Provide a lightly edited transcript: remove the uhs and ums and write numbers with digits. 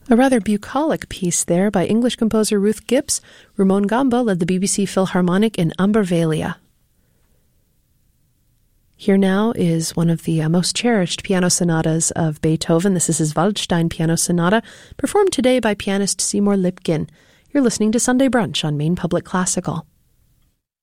A rather bucolic piece there by English composer Ruth Gibbs. Ramon Gamba led the BBC Philharmonic in Ambervalia. Here now is one of the most cherished piano sonatas of Beethoven. This is his Waldstein Piano Sonata, performed today by pianist Seymour Lipkin. You're listening to Sunday Brunch on Maine Public Classical.